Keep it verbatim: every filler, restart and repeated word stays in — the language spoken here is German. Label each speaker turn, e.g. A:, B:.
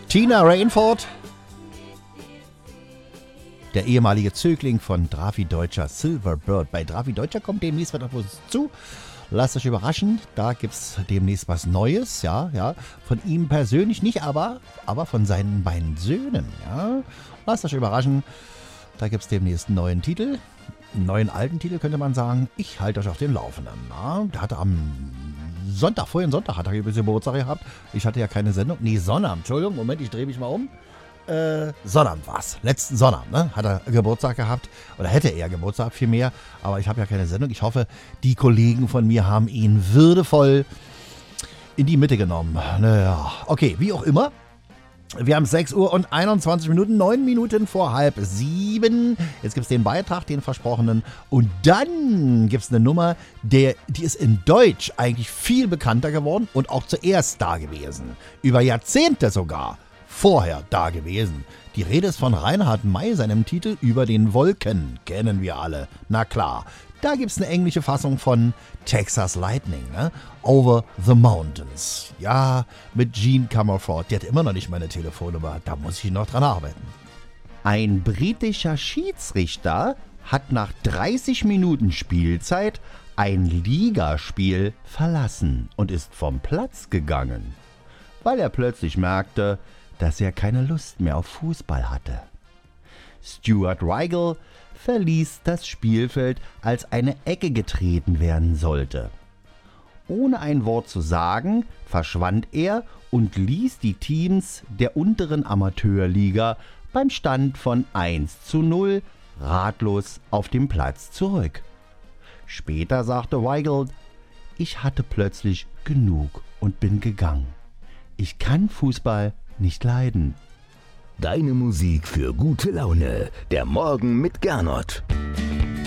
A: Tina Rainford, der ehemalige Zögling von Drafi Deutscher, Silverbird. Bei Drafi Deutscher kommt demnächst was auf uns zu. Lasst euch überraschen, da gibt es demnächst was Neues, ja, ja. Von ihm persönlich nicht, aber, aber von seinen beiden Söhnen, ja. Lasst euch überraschen, da gibt es demnächst einen neuen Titel. Einen neuen alten Titel könnte man sagen. Ich halte euch auf den Laufenden. Na? Der hatte am Sonntag, vorhin Sonntag hat er ein bisschen Geburtstag gehabt. Ich hatte ja keine Sendung. Nee, Sonnabend. Entschuldigung, Moment, ich drehe mich mal um. Äh, Sonnabend war es. Letzten Sonnabend, ne? Hat er Geburtstag gehabt. Oder hätte er Geburtstag vielmehr. Aber ich habe ja keine Sendung. Ich hoffe, die Kollegen von mir haben ihn würdevoll in die Mitte genommen. Naja, okay, wie auch immer. Wir haben sechs Uhr und einundzwanzig Minuten, neun Minuten vor halb sieben. Jetzt gibt es den Beitrag, den versprochenen. Und dann gibt es eine Nummer, der, die ist in Deutsch eigentlich viel bekannter geworden und auch zuerst da gewesen. Über Jahrzehnte sogar vorher da gewesen. Die Rede ist von Reinhard May, seinem Titel Über den Wolken. Kennen wir alle. Na klar. Da gibt es eine englische Fassung von Texas Lightning, ne? Over the Mountains. Ja, mit Gene Comerford. Die hat immer noch nicht meine Telefonnummer. Da muss ich noch dran arbeiten. Ein britischer Schiedsrichter hat nach dreißig Minuten Spielzeit ein Ligaspiel verlassen und ist vom Platz gegangen, weil er plötzlich merkte, dass er keine Lust mehr auf Fußball hatte. Stuart Weigel verließ das Spielfeld, als eine Ecke getreten werden sollte. Ohne ein Wort zu sagen, verschwand er und ließ die Teams der unteren Amateurliga beim Stand von eins zu null ratlos auf dem Platz zurück. Später sagte Weigel: Ich hatte plötzlich genug und bin gegangen. Ich kann Fußball nicht leiden.
B: Deine Musik für gute Laune. Der Morgen mit Gernot.